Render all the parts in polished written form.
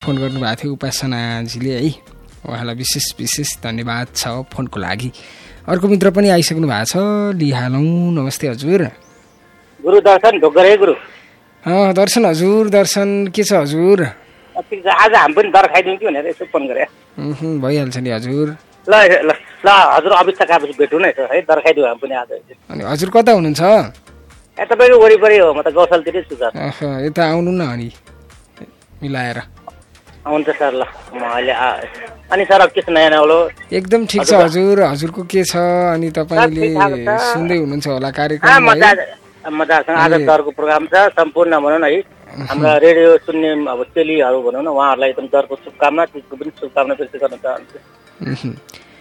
Phone गर्नुभएको थियो उपासनाजीले है, उहाँलाई विशेष विशेष धन्यवाद छ फोनको लागि। अर्को मित्र पनि आइसक्नु भएको छ, लिहालौँ। नमस्ते हजुर। गुरु दर्शन ढोगरे गुरु। दर्शन हजुर, दर्शन के छ हजुर? आज हामी पनि दर खाइदिउँ कि भनेर यसो फोन गरे। भइहाल्छ नि हजुर। ल ल ल हजुर अफिस सकाएपछि भेटौँ न है, दर खाइदिउँ हामी पनि आज। अनि हजुर कता हुनुहुन्छ? तपाईँको वरिपरि हो, म त गौशालतिरै छु सर। यता आउनु न अनि मिलाएर। हुन्छ सर, ल म अहिले अनि सर अब के छ नयाँ नौलो? एकदम ठिक छ हजुर। हजुरको के छ? अनि तपाईँले सुन्दै हुनुहुन्छ होला कार्यक्रम? मजासँग आज दरको प्रोग्राम छ सम्पूर्ण भनौँ न है, हाम्रा रेडियो सुन्ने अब चेलीहरू भनौँ न, उहाँहरूलाई एकदम दरको शुभकामना, त्यसको पनि शुभकामना व्यक्त गर्न चाहन्छु।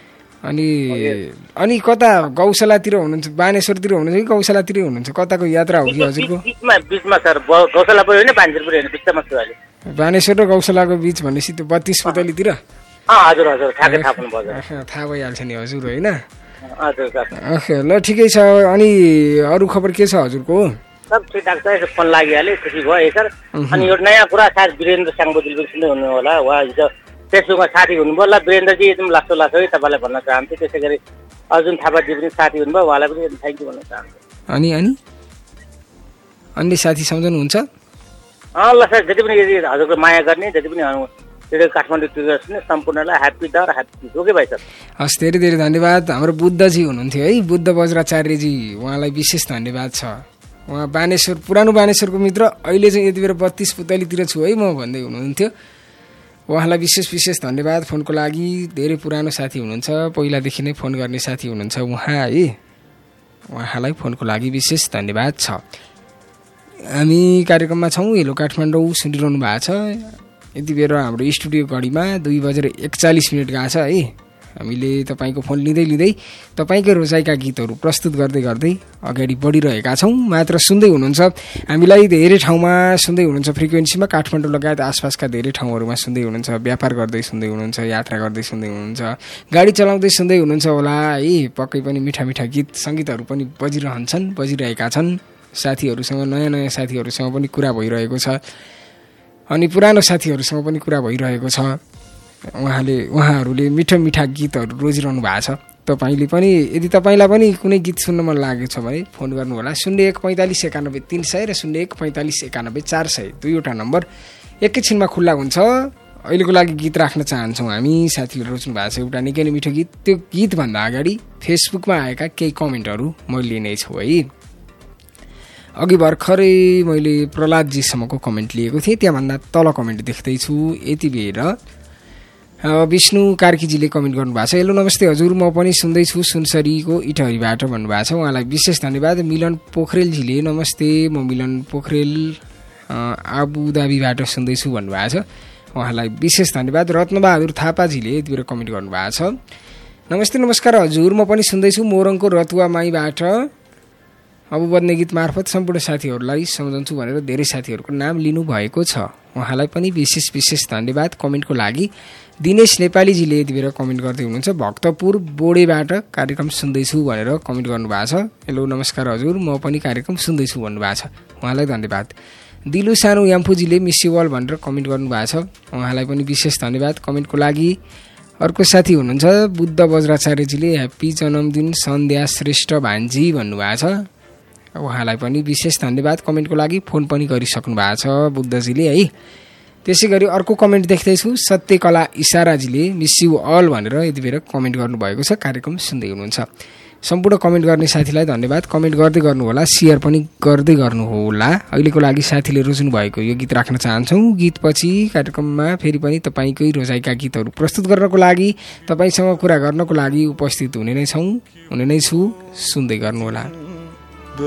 अनि कता गौशालातिर हुनुहुन्छ, बानेश्वरतिर हुनुहुन्छ कि गौशालातिरै हुनुहुन्छ? कताको यात्रा हो कि हजुरको? बिचमा सर, गौशाला पनि होइन बानेश्वर पनि होइन, बिचमा छु अहिले। बानेश्वर र गौशालाको बिच भनेपछि त्यो 32 पुतलीतिर? हजुर हजुर, ठ्याक्कै थाहा पाउनुभयो। थाहा भइहाल्छ नि हजुर होइन? हजुर सर। ल ठिकै छ। अनि अरू खबर के छ हजुरको? सब ठिकठाक छ, यसो फोन लागिहाल्यो, खुसी भयो सर। अनि यो नयाँ कुरा सायद वीरेन्द्र स्याङबोजुल पनि सुन्दै हुनु होला, उहाँ हिजो फेसबुकमा साथी हुनुभयो। ल वीरेन्द्रजी एकदम लासो है तपाईँलाई भन्न चाहन्छु। त्यसै गरी अर्जुन थापाजी पनि साथी हुनुभयो, उहाँलाई पनि थ्याङ्क यू भन्न चाहन्छु। अनि अन्य साथी सम्झनुहुन्छ? ल सर, जति पनि यदि हजुरको माया गर्ने जति पनि काठमाडौँ टुरिस्ट सम्पूर्णलाई ह्याप्पी दर, ह्याप्पी ओके भाइ सर। हस्, धेरै धेरै धन्यवाद। हाम्रो बुद्धजी हुनुहुन्थ्यो है, बुद्ध वज्राचार्यजी, उहाँलाई विशेष धन्यवाद छ। उहाँ बानेश्वर, पुरानो बानेश्वरको मित्र, अहिले चाहिँ यति बेला 32 पुतलीतिर छु है म भन्दै हुनुहुन्थ्यो। उहाँलाई विशेष विशेष धन्यवाद फोनको लागि। धेरै पुरानो साथी हुनुहुन्छ, पहिलादेखि नै फोन गर्ने साथी हुनुहुन्छ उहाँ है, उहाँलाई फोनको लागि विशेष धन्यवाद छ। हामी कार्यक्रममा छौँ, हेलो काठमाडौँ सुनिरहनु भएको छ। यति बेला हाम्रो स्टुडियो घडीमा 2:41 गएको छ है। हामीले तपाईँको फोन लिँदै तपाईँकै रोजाइका गीतहरू प्रस्तुत गर्दै अगाडि बढिरहेका छौँ। मात्र सुन्दै हुनुहुन्छ, हामीलाई धेरै ठाउँमा सुन्दै हुनुहुन्छ, फ्रिक्वेन्सीमा काठमाडौँ लगायत आसपासका धेरै ठाउँहरूमा सुन्दै हुनुहुन्छ, व्यापार गर्दै सुन्दै हुनुहुन्छ, यात्रा गर्दै सुन्दै हुनुहुन्छ, गाडी चलाउँदै सुन्दै हुनुहुन्छ होला है। पक्कै पनि मिठा मिठा गीत सङ्गीतहरू पनि बजिरहेका छन्। साथीहरूसँग, नयाँ साथीहरूसँग पनि कुरा भइरहेको छ, अनि पुरानो साथीहरूसँग पनि कुरा भइरहेको छ। उहाँहरूले मिठा मिठा गीतहरू रोजिरहनु भएको छ। तपाईँले पनि, यदि तपाईँलाई पनि कुनै गीत सुन्न मन लागेको छ भने फोन गर्नुहोला। 0145 91 300 र 0145 91 400 दुईवटा नम्बर एकैछिनमा खुल्ला हुन्छ। अहिलेको लागि गीत राख्न चाहन्छौँ हामी। साथीले रोज्नु भएको छ एउटा निकै नै मिठो गीत। त्यो गीतभन्दा अगाडि फेसबुकमा आएका केही कमेन्टहरू मैले लिनेछु है। अघि भर्खरै मैले प्रहलादजीसम्मको कमेन्ट लिएको थिएँ, त्यहाँभन्दा तल कमेन्ट देख्दैछु। यति बेर विष्णु कार्कीजीले कमेन्ट गर्नुभएको छ। हेलो नमस्ते हजुर, म पनि सुन्दैछु सुनसरीको इटहरीबाट भन्नुभएको छ। उहाँलाई विशेष धन्यवाद। मिलन पोखरेलजीले नमस्ते, म मिलन पोखरेल आबुधाबीबाट सुन्दैछु भन्नुभएको छ। उहाँलाई विशेष धन्यवाद। रत्नबहादुर थापाजीले यति बेर कमेन्ट गर्नुभएको छ। नमस्ते नमस्कार हजुर, म पनि सुन्दैछु मोरङको रतुवा माईबाट। अब बज्ने गीत मार्फत सम्पूर्ण साथीहरूलाई सम्झन्छु भनेर धेरै साथीहरूको नाम लिनुभएको छ, उहाँलाई पनि विशेष विशेष धन्यवाद कमेन्टको लागि। दिनेश नेपालीजीले यति बेर कमेन्ट गर्दै हुनुहुन्छ, भक्तपुर बोडेबाट कार्यक्रम सुन्दैछु भनेर कमेन्ट गर्नुभएको छ। हेलो नमस्कार हजुर, म पनि कार्यक्रम सुन्दैछु भन्नुभएको छ, उहाँलाई धन्यवाद। दिलु सानो याम्फूजीले मिस यु अल भनेर कमेन्ट गर्नुभएको छ, उहाँलाई पनि विशेष धन्यवाद कमेन्टको लागि। अर्को साथी हुनुहुन्छ बुद्ध वज्राचार्यजीले ह्याप्पी जन्मदिन सन्ध्या श्रेष्ठ भान्जी भन्नुभएको छ, उहाँलाई पनि विशेष धन्यवाद कमेन्टको लागि। फोन पनि गरिसक्नु भएको छ बुद्धजीले है। त्यसै गरी अर्को कमेन्ट देख्दैछु, सत्यकला इसाराजीले मिस यु अल भनेर यति बेर कमेन्ट गर्नुभएको छ, कार्यक्रम सुन्दै हुनुहुन्छ। सम्पूर्ण कमेन्ट गर्ने साथीलाई धन्यवाद। कमेन्ट गर्दै गर्नुहोला, सेयर पनि गर्दै गर्नुहोला। अहिलेको लागि साथीले रोज्नु भएको यो गीत राख्न चाहन्छौँ। गीतपछि कार्यक्रममा फेरि पनि तपाईँकै रोजाइका गीतहरू प्रस्तुत गर्नको लागि, तपाईँसँग कुरा गर्नको लागि उपस्थित हुने नै छु। सुन्दै गर्नुहोला।